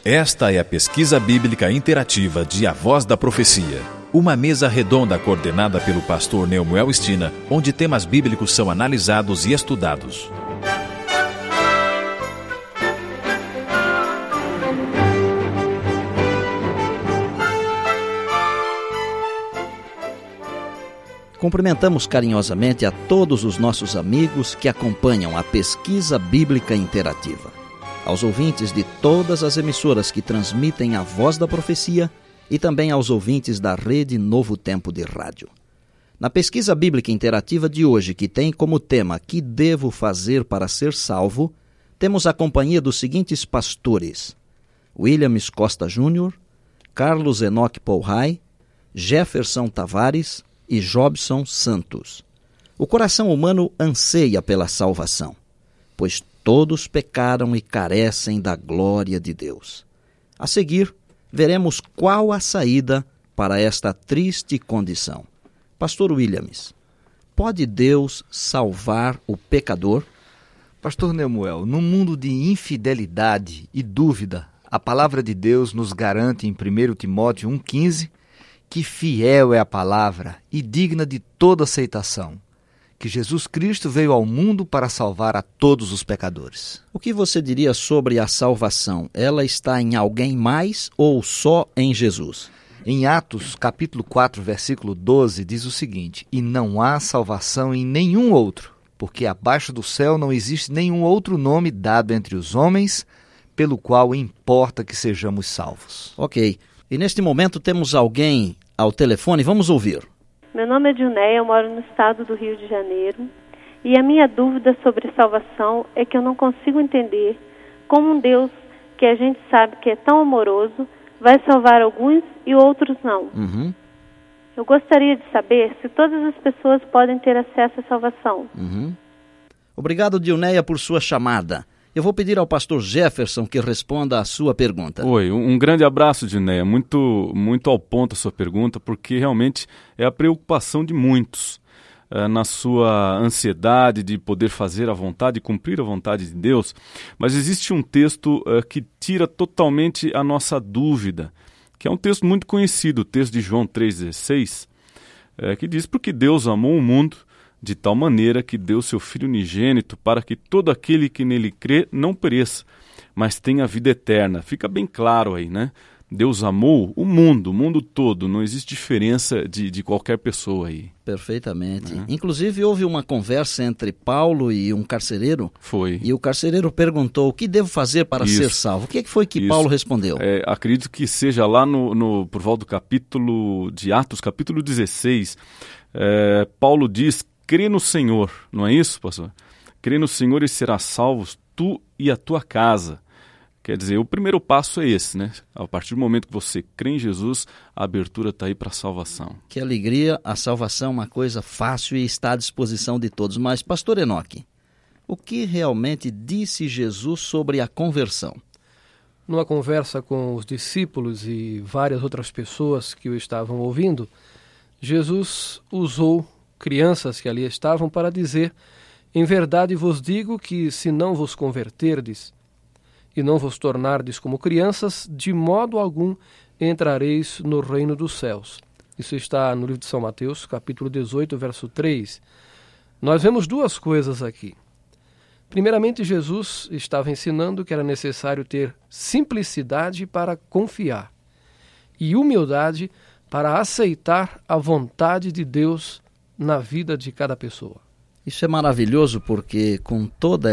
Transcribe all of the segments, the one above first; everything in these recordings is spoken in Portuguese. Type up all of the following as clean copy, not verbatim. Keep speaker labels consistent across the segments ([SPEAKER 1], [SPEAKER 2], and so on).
[SPEAKER 1] Esta é a pesquisa bíblica interativa de A Voz da Profecia. Uma mesa redonda coordenada pelo pastor Neumuel Stina, onde temas bíblicos são analisados e estudados.
[SPEAKER 2] Cumprimentamos carinhosamente a todos os nossos amigos que acompanham a pesquisa bíblica interativa. Aos ouvintes de todas as emissoras que transmitem a Voz da Profecia e também aos ouvintes da Rede Novo Tempo de Rádio. Na pesquisa bíblica interativa de hoje, que tem como tema "Que devo fazer para ser salvo?", temos a companhia dos seguintes pastores: Williams Costa Júnior, Carlos Enoque Pouhai, Jefferson Tavares e Jobson Santos. O coração humano anseia pela salvação, pois todos pecaram e carecem da glória de Deus. A seguir, veremos qual a saída para esta triste condição. Pastor Williams, pode Deus salvar o pecador?
[SPEAKER 3] Pastor Neumuel, num mundo de infidelidade e dúvida, a palavra de Deus nos garante em 1 Timóteo 1,15 que fiel é a palavra e digna de toda aceitação, que Jesus Cristo veio ao mundo para salvar a todos os pecadores.
[SPEAKER 2] O que você diria sobre a salvação? Ela está em alguém mais ou só em Jesus?
[SPEAKER 3] Em Atos, capítulo 4, versículo 12, diz o seguinte: "E não há salvação em nenhum outro, porque abaixo do céu não existe nenhum outro nome dado entre os homens, pelo qual importa que sejamos salvos."
[SPEAKER 2] Ok. E neste momento temos alguém ao telefone, vamos ouvir.
[SPEAKER 4] Meu nome é Junéia, eu moro no estado do Rio de Janeiro, e a minha dúvida sobre salvação é que eu não consigo entender como um Deus que a gente sabe que é tão amoroso vai salvar alguns e outros não. Eu gostaria de saber se todas as pessoas podem ter acesso à salvação.
[SPEAKER 2] Obrigado, Junéia, por sua chamada. Eu vou pedir ao pastor Jefferson que responda a sua pergunta.
[SPEAKER 5] Oi, um grande abraço, Dinéia. Muito ao ponto a sua pergunta, porque realmente é a preocupação de muitos na sua ansiedade de poder fazer a vontade, cumprir a vontade de Deus. Mas existe um texto que tira totalmente a nossa dúvida, que é um texto muito conhecido, o texto de João 3,16, que diz: "Porque Deus amou o mundo de tal maneira que deu seu Filho unigênito para que todo aquele que nele crê não pereça, mas tenha a vida eterna." Fica bem claro aí, né? Deus amou o mundo todo, não existe diferença de qualquer pessoa aí.
[SPEAKER 2] Perfeitamente. Inclusive houve uma conversa entre Paulo e um carcereiro.
[SPEAKER 5] Foi.
[SPEAKER 2] E o carcereiro perguntou: "O que devo fazer para ser salvo?" O que foi que Paulo respondeu?
[SPEAKER 5] Acredito que seja lá por volta do capítulo de Atos, capítulo 16, Paulo diz: "Crê no Senhor", não é isso, pastor? "Crê no Senhor e serás salvo, tu e a tua casa." Quer dizer, o primeiro passo é esse, né? A partir do momento que você crê em Jesus, a abertura está aí para a salvação.
[SPEAKER 2] Que alegria, a salvação é uma coisa fácil e está à disposição de todos. Mas, pastor Enoque, o que realmente disse Jesus sobre a conversão?
[SPEAKER 6] Numa conversa com os discípulos e várias outras pessoas que o estavam ouvindo, Jesus usou crianças que ali estavam para dizer: "Em verdade vos digo que se não vos converterdes e não vos tornardes como crianças, de modo algum entrareis no reino dos céus." Isso está no livro de São Mateus, capítulo 18, verso 3. Nós vemos duas coisas aqui. Primeiramente, Jesus estava ensinando que era necessário ter simplicidade para confiar e humildade para aceitar a vontade de Deus na vida de cada pessoa.
[SPEAKER 2] Isso é maravilhoso, porque com todas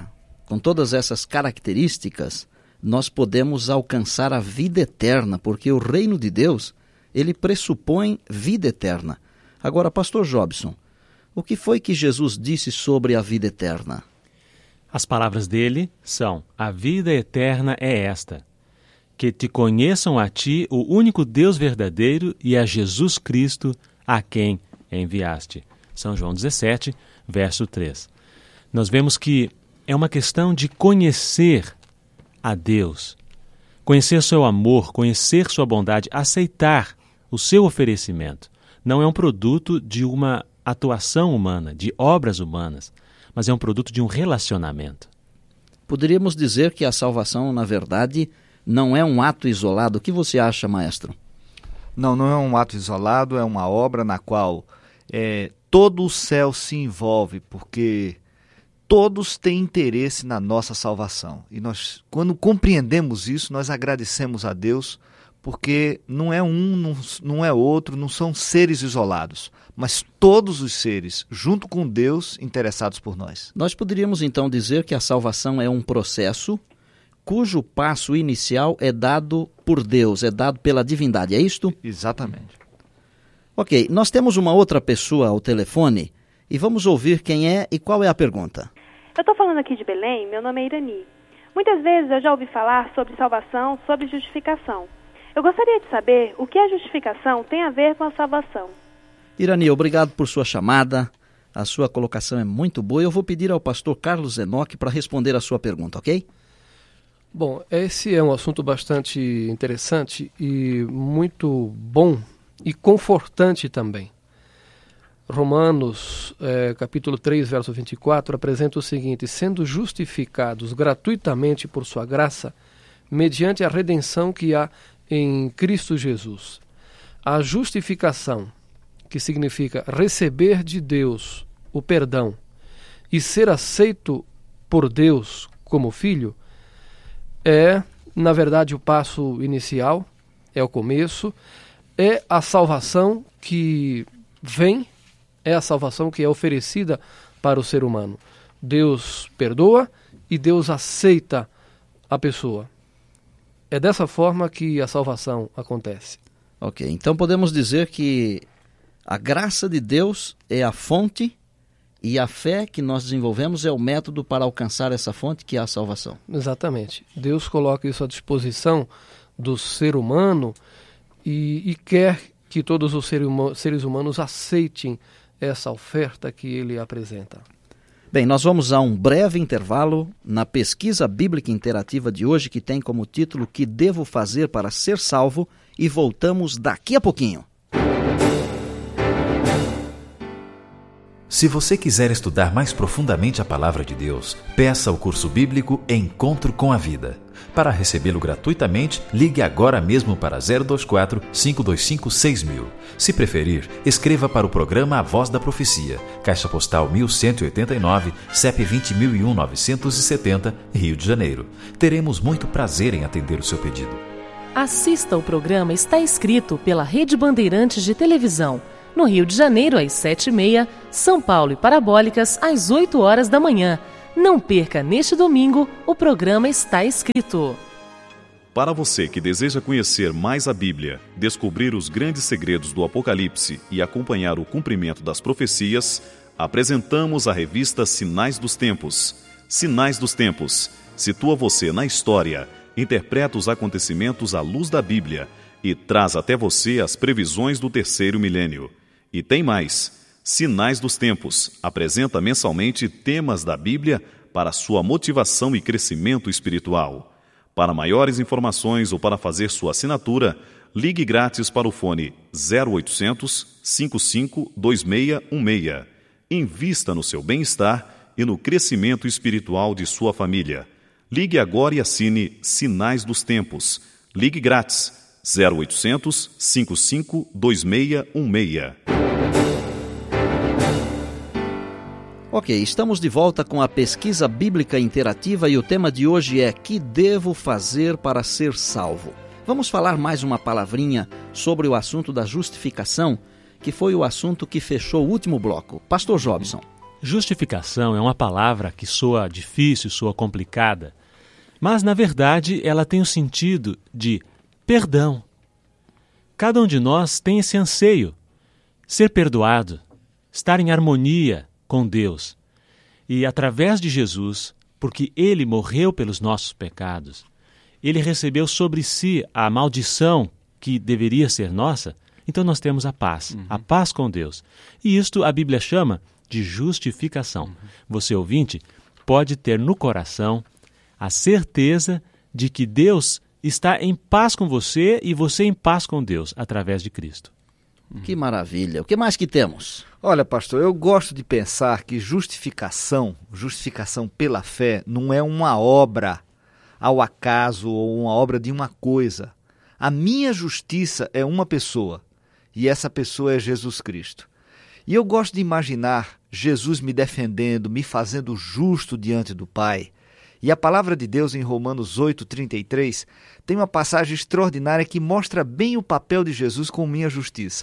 [SPEAKER 2] essas características, nós podemos alcançar a vida eterna, porque o reino de Deus, ele pressupõe vida eterna. Agora, pastor Jobson, o que foi que Jesus disse sobre a vida eterna?
[SPEAKER 7] As palavras dele são: "A vida eterna é esta, que te conheçam a ti, o único Deus verdadeiro, e a Jesus Cristo, a quem enviaste." São João 17, verso 3. Nós vemos que é uma questão de conhecer a Deus, conhecer seu amor, conhecer sua bondade, aceitar o seu oferecimento. Não é um produto de uma atuação humana, de obras humanas, mas é um produto de um relacionamento.
[SPEAKER 2] Poderíamos dizer que a salvação, na verdade, não é um ato isolado. O que você acha, maestro?
[SPEAKER 3] Não é um ato isolado, é uma obra na qual todo o céu se envolve, porque todos têm interesse na nossa salvação. E nós, quando compreendemos isso, nós agradecemos a Deus, porque não é um, não é outro, não são seres isolados, mas todos os seres, junto com Deus, interessados por nós.
[SPEAKER 2] Nós poderíamos então dizer que a salvação é um processo cujo passo inicial é dado por Deus, é dado pela divindade, é isto?
[SPEAKER 3] Exatamente.
[SPEAKER 2] Ok, nós temos uma outra pessoa ao telefone e vamos ouvir quem é e qual é a pergunta.
[SPEAKER 8] Eu estou falando aqui de Belém, meu nome é Irani. Muitas vezes eu já ouvi falar sobre salvação, sobre justificação. Eu gostaria de saber o que a justificação tem a ver com a salvação.
[SPEAKER 2] Irani, obrigado por sua chamada. A sua colocação é muito boa. Eu vou pedir ao pastor Carlos Enoque para responder a sua pergunta, ok?
[SPEAKER 6] Bom, esse é um assunto bastante interessante e muito bom e confortante também. Romanos, capítulo 3, verso 24, apresenta o seguinte: sendo justificados gratuitamente por sua graça, mediante a redenção que há em Cristo Jesus. A justificação, que significa receber de Deus o perdão e ser aceito por Deus como filho, é, na verdade, o passo inicial, é o começo, é a salvação que vem, é a salvação que é oferecida para o ser humano. Deus perdoa e Deus aceita a pessoa. É dessa forma que a salvação acontece.
[SPEAKER 2] Ok, então podemos dizer que a graça de Deus é a fonte e a fé que nós desenvolvemos é o método para alcançar essa fonte que é a salvação.
[SPEAKER 6] Exatamente. Deus coloca isso à disposição do ser humano e quer que todos os seres humanos aceitem essa oferta que ele apresenta.
[SPEAKER 2] Bem, nós vamos a um breve intervalo na pesquisa bíblica interativa de hoje, que tem como título "Que devo fazer para ser salvo?", e voltamos daqui a pouquinho.
[SPEAKER 1] Se você quiser estudar mais profundamente a Palavra de Deus, peça o curso bíblico Encontro com a Vida. Para recebê-lo gratuitamente, ligue agora mesmo para 024-525-6000. Se preferir, escreva para o programa A Voz da Profecia, Caixa Postal 1189, CEP 20.970, Rio de Janeiro. Teremos muito prazer em atender o seu pedido.
[SPEAKER 9] Assista ao programa Está Escrito pela Rede Bandeirantes de Televisão, no Rio de Janeiro às 7h30, São Paulo e Parabólicas às 8 horas da manhã. Não perca neste domingo o programa Está Escrito.
[SPEAKER 10] Para você que deseja conhecer mais a Bíblia, descobrir os grandes segredos do Apocalipse e acompanhar o cumprimento das profecias, apresentamos a revista Sinais dos Tempos. Sinais dos Tempos situa você na história, interpreta os acontecimentos à luz da Bíblia e traz até você as previsões do terceiro milênio. E tem mais. Sinais dos Tempos apresenta mensalmente temas da Bíblia para sua motivação e crescimento espiritual. Para maiores informações ou para fazer sua assinatura, ligue grátis para o fone 0800 55 2616. Invista no seu bem-estar e no crescimento espiritual de sua família. Ligue agora e assine Sinais dos Tempos. Ligue grátis 0800 55 2616.
[SPEAKER 2] Ok, estamos de volta com a pesquisa bíblica interativa e o tema de hoje é "Que devo fazer para ser salvo?". Vamos falar mais uma palavrinha sobre o assunto da justificação, que foi o assunto que fechou o último bloco. Pastor Jobson.
[SPEAKER 7] Justificação é uma palavra que soa difícil, soa complicada, mas na verdade ela tem o sentido de perdão. Cada um de nós tem esse anseio, ser perdoado, estar em harmonia com Deus. E através de Jesus, porque Ele morreu pelos nossos pecados, Ele recebeu sobre si a maldição que deveria ser nossa, então nós temos a paz com Deus. E isto a Bíblia chama de justificação. Você, ouvinte, pode ter no coração a certeza de que Deus está em paz com você e você em paz com Deus através de Cristo.
[SPEAKER 2] Que maravilha. O que mais que temos?
[SPEAKER 3] Olha, pastor, eu gosto de pensar que justificação pela fé, não é uma obra ao acaso ou uma obra de uma coisa. A minha justiça é uma pessoa, e essa pessoa é Jesus Cristo. E eu gosto de imaginar Jesus me defendendo, me fazendo justo diante do Pai. E a palavra de Deus em Romanos 8:33 tem uma passagem extraordinária que mostra bem o papel de Jesus com minha justiça.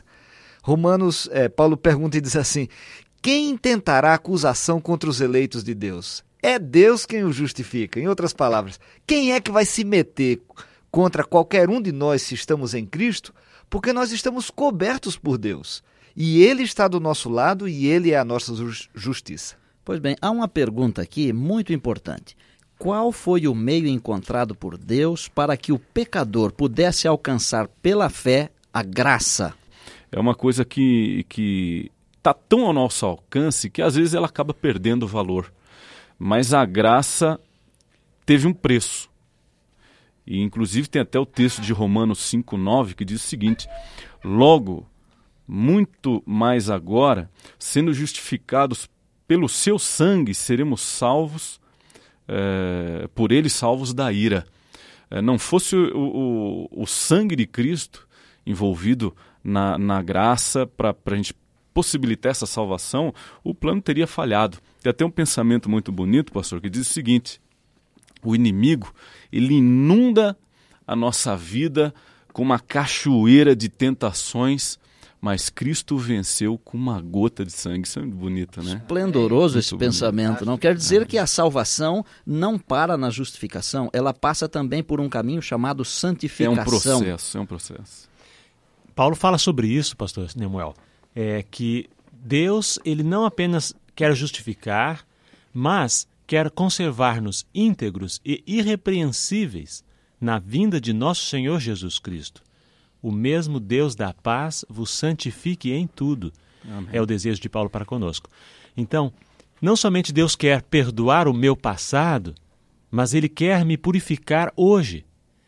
[SPEAKER 3] Paulo pergunta e diz assim: quem intentará acusação contra os eleitos de Deus? É Deus quem o justifica. Em outras palavras, quem é que vai se meter contra qualquer um de nós se estamos em Cristo? Porque nós estamos cobertos por Deus. E Ele está do nosso lado e Ele é a nossa justiça.
[SPEAKER 2] Pois bem, há uma pergunta aqui muito importante. Qual foi o meio encontrado por Deus para que o pecador pudesse alcançar pela fé a graça?
[SPEAKER 5] É uma coisa que está tão ao nosso alcance que às vezes ela acaba perdendo valor. Mas a graça teve um preço. E inclusive tem até o texto de Romanos 5:9 que diz o seguinte: logo, muito mais agora, sendo justificados pelo seu sangue, seremos salvos, por ele salvos da ira. Não fosse o sangue de Cristo envolvido na graça para a gente possibilitar essa salvação, o plano teria falhado. Tem até um pensamento muito bonito, pastor, que diz o seguinte: o inimigo, ele inunda a nossa vida com uma cachoeira de tentações, mas Cristo venceu com uma gota de sangue. Isso é muito bonito, né?
[SPEAKER 2] Esplendoroso esse pensamento. Não quer dizer que a salvação não para na justificação, ela passa também por um caminho chamado santificação.
[SPEAKER 5] É um processo.
[SPEAKER 7] Paulo fala sobre isso, pastor Nemuel, que Deus, ele não apenas quer justificar, mas quer conservar-nos íntegros e irrepreensíveis na vinda de nosso Senhor Jesus Cristo. O mesmo Deus da paz vos santifique em tudo. Amém. É o desejo de Paulo para conosco. Então, não somente Deus quer perdoar o meu passado, mas Ele quer me purificar hoje,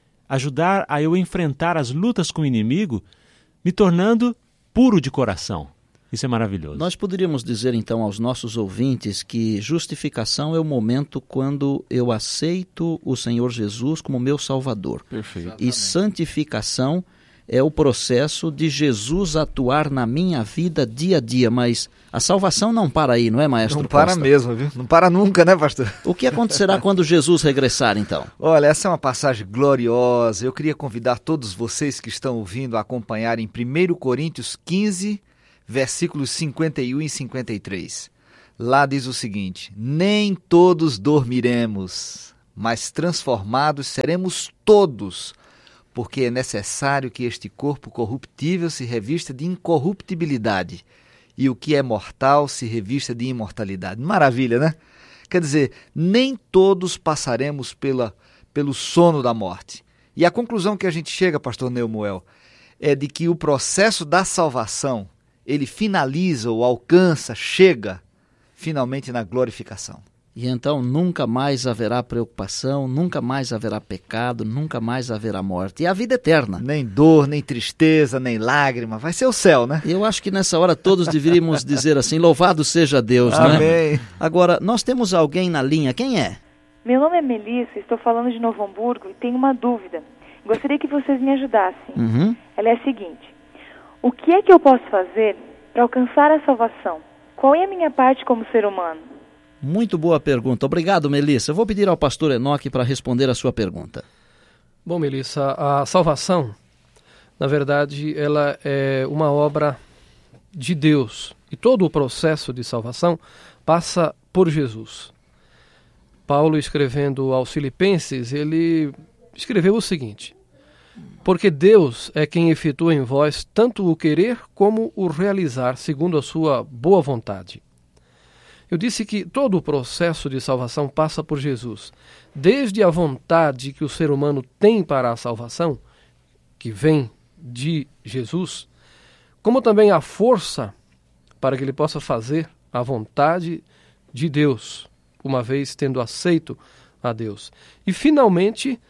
[SPEAKER 7] ajudar a eu enfrentar as lutas com o inimigo, me tornando puro de coração. Isso é maravilhoso.
[SPEAKER 2] Nós poderíamos dizer então aos nossos ouvintes que justificação é o momento quando eu aceito o Senhor Jesus como meu Salvador.
[SPEAKER 5] Perfeito.
[SPEAKER 2] E santificação é o processo de Jesus atuar na minha vida dia a dia, mas a salvação não para aí, não é, maestro?
[SPEAKER 3] Não para mesmo, viu? Não para nunca, né, pastor?
[SPEAKER 2] O que acontecerá quando Jesus regressar, então?
[SPEAKER 3] Olha, essa é uma passagem gloriosa. Eu queria convidar todos vocês que estão ouvindo a acompanhar em 1 Coríntios 15, versículos 51 e 53. Lá diz o seguinte: nem todos dormiremos, mas transformados seremos todos, porque é necessário que este corpo corruptível se revista de incorruptibilidade e o que é mortal se revista de imortalidade. Maravilha, né? Quer dizer, nem todos passaremos pelo sono da morte. E a conclusão que a gente chega, pastor Nemuel, é de que o processo da salvação, ele finaliza ou alcança, chega finalmente na glorificação.
[SPEAKER 2] E então nunca mais haverá preocupação, nunca mais haverá pecado, nunca mais haverá morte. E a vida eterna.
[SPEAKER 3] Nem dor, nem tristeza, nem lágrima. Vai ser o céu, né?
[SPEAKER 2] Eu acho que nessa hora todos deveríamos dizer assim: louvado seja Deus, né?
[SPEAKER 3] Amém.
[SPEAKER 2] Agora, nós temos alguém na linha. Quem é?
[SPEAKER 11] Meu nome é Melissa, estou falando de Novo Hamburgo e tenho uma dúvida. Gostaria que vocês me ajudassem.
[SPEAKER 2] Uhum.
[SPEAKER 11] Ela é a seguinte: o que é que eu posso fazer para alcançar a salvação? Qual é a minha parte como ser humano?
[SPEAKER 2] Muito boa pergunta. Obrigado, Melissa. Eu vou pedir ao pastor Enoque para responder a sua pergunta.
[SPEAKER 6] Bom, Melissa, a salvação, na verdade, ela é uma obra de Deus. E todo o processo de salvação passa por Jesus. Paulo, escrevendo aos Filipenses, ele escreveu o seguinte: porque Deus é quem efetua em vós tanto o querer como o realizar, segundo a sua boa vontade. Eu disse que todo o processo de salvação passa por Jesus. Desde a vontade que o ser humano tem para a salvação, que vem de Jesus, como também a força para que ele possa fazer a vontade de Deus, uma vez tendo aceito a Deus. E, finalmente,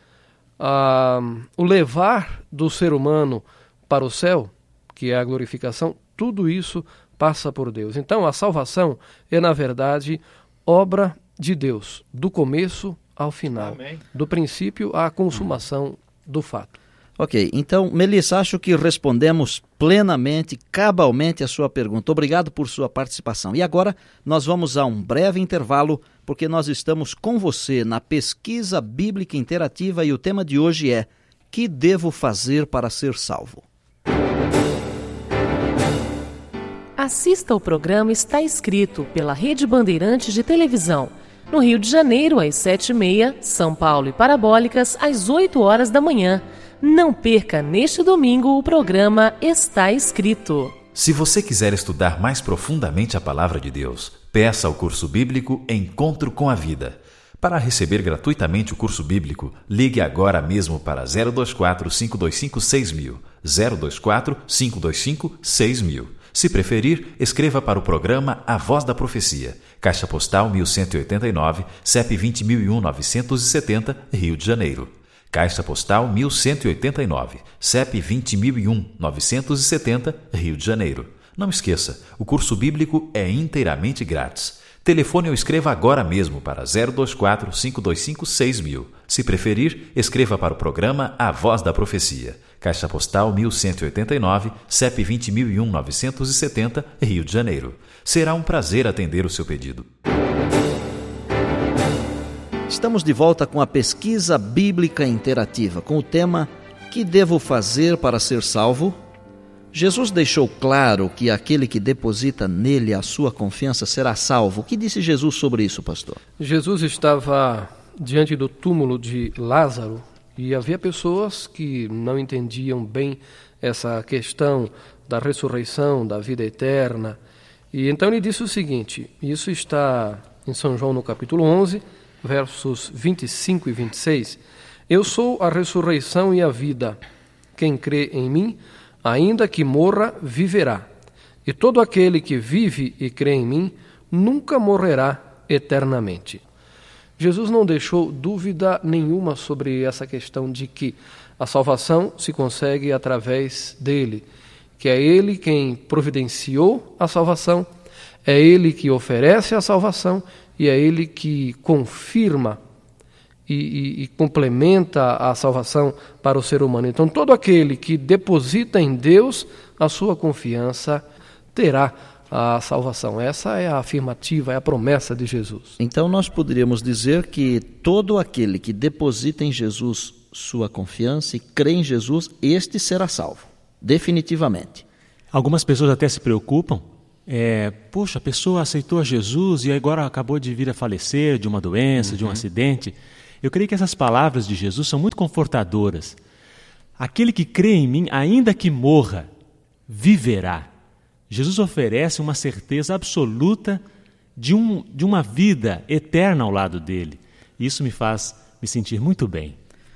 [SPEAKER 6] o levar do ser humano para o céu, que é a glorificação, tudo isso passa por Deus. Então, a salvação é, na verdade, obra de Deus, do começo ao final,
[SPEAKER 3] Amém.
[SPEAKER 6] do princípio à consumação do fato.
[SPEAKER 2] Ok, então, Melissa, acho que respondemos plenamente, cabalmente a sua pergunta. Obrigado por sua participação. E agora nós vamos a um breve intervalo, porque nós estamos com você na Pesquisa Bíblica Interativa e o tema de hoje é: que devo fazer para ser salvo?
[SPEAKER 9] Assista ao programa Está Escrito pela Rede Bandeirantes de Televisão. No Rio de Janeiro, às 7h30, São Paulo e Parabólicas, às 8 horas da manhã. Não perca neste domingo o programa Está Escrito.
[SPEAKER 1] Se você quiser estudar mais profundamente a Palavra de Deus, peça ao curso bíblico Encontro com a Vida. Para receber gratuitamente o curso bíblico, ligue agora mesmo para 024-525-6000, 024-525-6000. Se preferir, escreva para o programa A Voz da Profecia, Caixa Postal 1189, CEP 20.001-970, Rio de Janeiro. Caixa Postal 1189, CEP 20.001-970, Rio de Janeiro. Não esqueça, o curso bíblico é inteiramente grátis. Telefone ou escreva agora mesmo para 024-525-6000. Se preferir, escreva para o programa A Voz da Profecia, Caixa Postal 1189, CEP 20.001-970, Rio de Janeiro. Será um prazer atender o seu pedido.
[SPEAKER 2] Estamos de volta com a Pesquisa Bíblica Interativa, com o tema Que devo fazer para ser salvo? Jesus deixou claro que aquele que deposita nele a sua confiança será salvo. O que disse Jesus sobre isso, pastor?
[SPEAKER 6] Jesus estava diante do túmulo de Lázaro e havia pessoas que não entendiam bem essa questão da ressurreição, da vida eterna. E então ele disse o seguinte, isso está em São João no capítulo 11, versos 25 e 26, eu sou a ressurreição e a vida. Quem crê em mim, ainda que morra, viverá. E todo aquele que vive e crê em mim, nunca morrerá eternamente. Jesus não deixou dúvida nenhuma sobre essa questão de que a salvação se consegue através dele, que é ele quem providenciou a salvação, é ele que oferece a salvação e é ele que confirma e complementa a salvação para o ser humano. Então, todo aquele que deposita em Deus a sua confiança terá a salvação. Essa é a afirmativa, é a promessa de Jesus.
[SPEAKER 2] Então, nós poderíamos dizer que todo aquele que deposita em Jesus sua confiança e crê em Jesus, este será salvo, definitivamente.
[SPEAKER 7] Algumas pessoas até se preocupam. Poxa, a pessoa aceitou a Jesus e agora acabou de vir a falecer de uma doença, de um acidente. Eu creio que essas palavras de Jesus são muito confortadoras. Aquele que crê em mim, ainda que morra, viverá. Jesus oferece uma certeza absoluta de uma vida eterna ao lado dele. Isso me faz me sentir muito bem.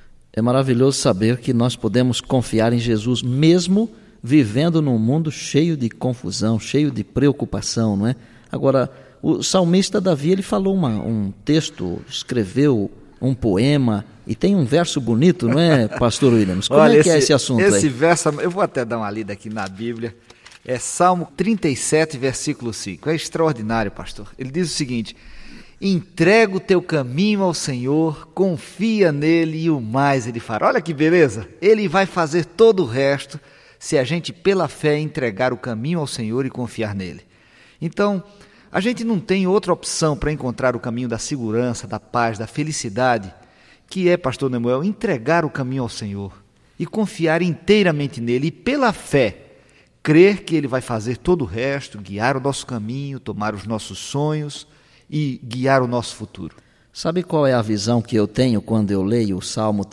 [SPEAKER 2] É maravilhoso saber que nós podemos confiar em Jesus mesmo vivendo num mundo cheio de confusão, cheio de preocupação, não é? Agora, o salmista Davi, ele falou um texto, escreveu um poema, e tem um verso bonito, não é, pastor Williams? Como é que é esse assunto aí?
[SPEAKER 3] Esse verso, eu vou até dar uma lida aqui na Bíblia, é Salmo 37, versículo 5. É extraordinário, pastor. Ele diz o seguinte: entrega o teu caminho ao Senhor, confia nele e o mais ele fará. Olha que beleza! Ele vai fazer todo o resto se a gente, pela fé, entregar o caminho ao Senhor e confiar nele. Então, a gente não tem outra opção para encontrar o caminho da segurança, da paz, da felicidade, que é, pastor Nemuel, entregar o caminho ao Senhor e confiar inteiramente nele e, pela fé, crer que ele vai fazer todo o resto, guiar o nosso caminho, tomar os nossos sonhos e guiar o nosso futuro.
[SPEAKER 2] Sabe qual é a visão que eu tenho quando eu leio o Salmo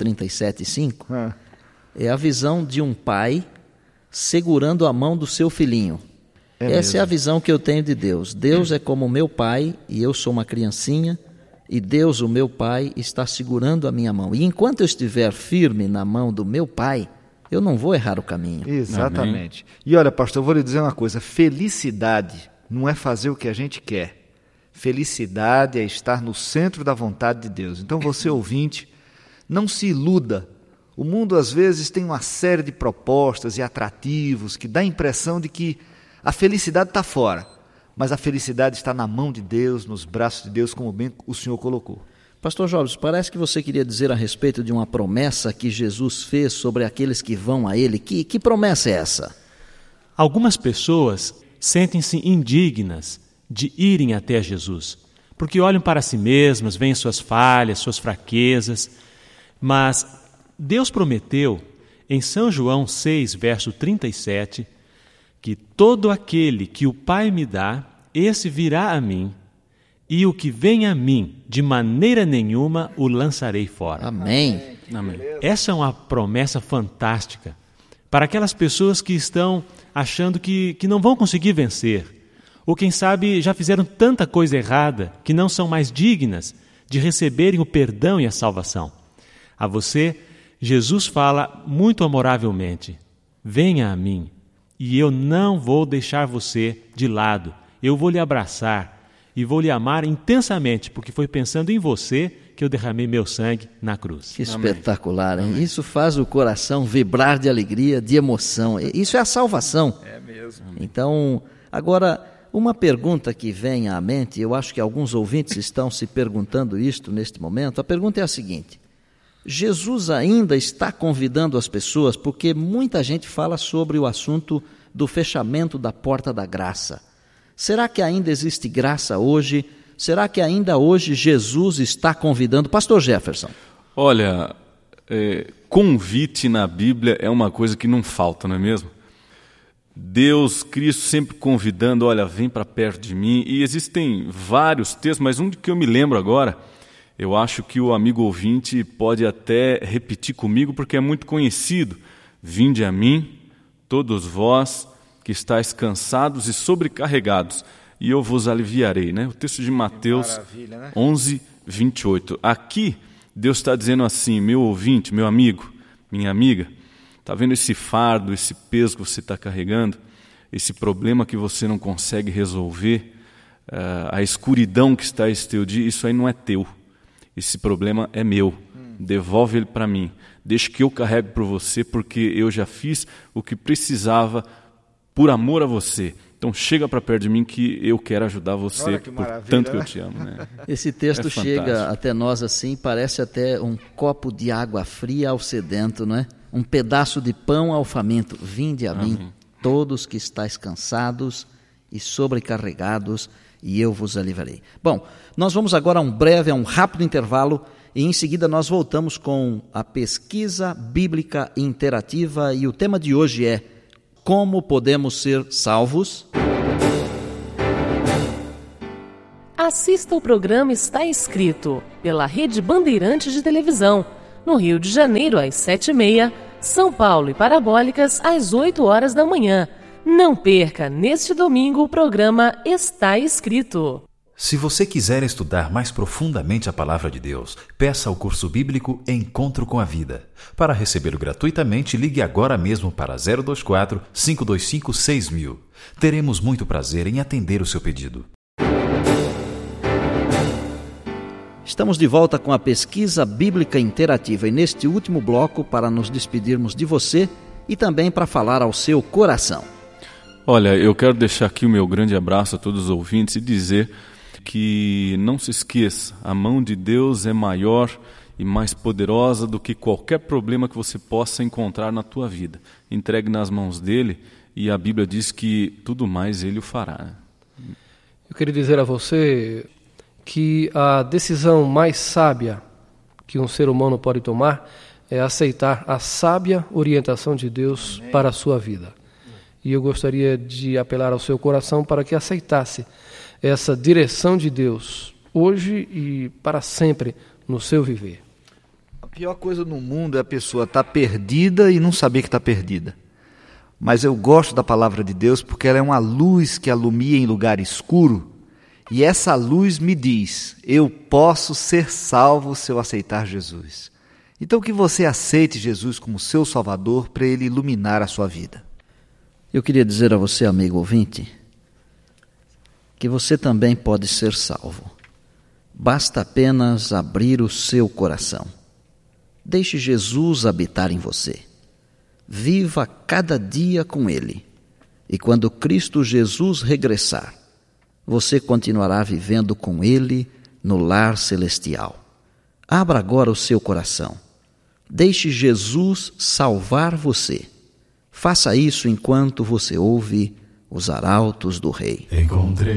[SPEAKER 2] 37:5? É a visão de um pai segurando a mão do seu filhinho. Essa é a visão que eu tenho de Deus. Deus é como meu pai e eu sou uma criancinha, e Deus, o meu pai, está segurando a minha mão. E enquanto eu estiver firme na mão do meu pai, eu não vou errar o caminho.
[SPEAKER 3] Exatamente. Amém. E olha, pastor, eu vou lhe dizer uma coisa: felicidade não é fazer o que a gente quer. Felicidade é estar no centro da vontade de Deus. Então você, ouvinte, não se iluda. O mundo às vezes tem uma série de propostas e atrativos que dá a impressão de que a felicidade está fora, mas a felicidade está na mão de Deus, nos braços de Deus, como bem o Senhor colocou.
[SPEAKER 2] Pastor Jobs, parece que você queria dizer a respeito de uma promessa que Jesus fez sobre aqueles que vão a Ele. Que promessa é essa?
[SPEAKER 7] Algumas pessoas sentem-se indignas de irem até Jesus, porque olham para si mesmas, veem suas falhas, suas fraquezas, mas Deus prometeu em São João 6, verso 37, que todo aquele que o Pai me dá, esse virá a mim, e o que vem a mim, de maneira nenhuma o lançarei fora.
[SPEAKER 2] Amém.
[SPEAKER 7] Amém. Essa é uma promessa fantástica para aquelas pessoas que estão achando que não vão conseguir vencer, ou quem sabe já fizeram tanta coisa errada que não são mais dignas de receberem o perdão e a salvação. A você, Jesus fala muito amoravelmente: venha a mim, e eu não vou deixar você de lado, eu vou lhe abraçar e vou lhe amar intensamente, porque foi pensando em você que eu derramei meu sangue na cruz.
[SPEAKER 2] Que espetacular, hein? Amém. Isso faz o coração vibrar de alegria, de emoção. Isso é a salvação.
[SPEAKER 3] É mesmo.
[SPEAKER 2] Então, agora, uma pergunta que vem à mente, eu acho que alguns ouvintes estão se perguntando isto neste momento. A pergunta é a seguinte: Jesus ainda está convidando as pessoas, porque muita gente fala sobre o assunto do fechamento da porta da graça. Será que ainda existe graça hoje? Será que ainda hoje Jesus está convidando? Pastor Jefferson.
[SPEAKER 5] Olha, convite na Bíblia é uma coisa que não falta, não é mesmo? Deus, Cristo sempre convidando, olha, vem para perto de mim. E existem vários textos, mas um que eu me lembro agora, eu acho que o amigo ouvinte pode até repetir comigo, porque é muito conhecido. Vinde a mim, todos vós que estáis cansados e sobrecarregados, e eu vos aliviarei, né? O texto de Mateus 11, 28. Aqui, Deus está dizendo assim: meu ouvinte, meu amigo, minha amiga, está vendo esse fardo, esse peso que você está carregando, esse problema que você não consegue resolver, a escuridão que está esse teu dia, isso aí não é teu. Esse problema é meu. Devolve ele para mim. Deixa que eu carrego por você, porque eu já fiz o que precisava por amor a você. Então chega para perto de mim que eu quero ajudar você, por tanto que eu te amo. Né?
[SPEAKER 2] Esse texto chega até nós assim, parece até um copo de água fria ao sedento, não é? Um pedaço de pão ao faminto. Vinde a mim, todos que estáis cansados e sobrecarregados, e eu vos aliviarei. Bom, nós vamos agora a um rápido intervalo, e em seguida nós voltamos com a pesquisa bíblica interativa, e o tema de hoje é: como podemos ser salvos?
[SPEAKER 9] Assista o programa Está Escrito, pela Rede Bandeirantes de Televisão, no Rio de Janeiro às 7h30, São Paulo e Parabólicas às 8h da manhã. Não perca, neste domingo, o programa Está Escrito.
[SPEAKER 1] Se você quiser estudar mais profundamente a Palavra de Deus, peça o curso bíblico Encontro com a Vida. Para recebê-lo gratuitamente, ligue agora mesmo para 024-525-6000. Teremos muito prazer em atender o seu pedido.
[SPEAKER 2] Estamos de volta com a pesquisa bíblica interativa e neste último bloco, para nos despedirmos de você e também para falar ao seu coração.
[SPEAKER 5] Olha, eu quero deixar aqui o meu grande abraço a todos os ouvintes e dizer que não se esqueça, a mão de Deus é maior e mais poderosa do que qualquer problema que você possa encontrar na tua vida. Entregue nas mãos dele e a Bíblia diz que tudo mais ele o fará.
[SPEAKER 6] Eu queria dizer a você que a decisão mais sábia que um ser humano pode tomar é aceitar a sábia orientação de Deus para a sua vida. E eu gostaria de apelar ao seu coração para que aceitasse essa direção de Deus, hoje e para sempre, no seu viver.
[SPEAKER 3] A pior coisa no mundo é a pessoa estar perdida e não saber que está perdida. Mas eu gosto da palavra de Deus porque ela é uma luz que alumia em lugar escuro, e essa luz me diz: eu posso ser salvo se eu aceitar Jesus. Então que você aceite Jesus como seu Salvador para Ele iluminar a sua vida.
[SPEAKER 2] Eu queria dizer a você, amigo ouvinte, que você também pode ser salvo. Basta apenas abrir o seu coração. Deixe Jesus habitar em você. Viva cada dia com Ele. E quando Cristo Jesus regressar, você continuará vivendo com Ele no lar celestial. Abra agora o seu coração. Deixe Jesus salvar você. Faça isso enquanto você ouve os arautos do Rei.
[SPEAKER 12] Encontrei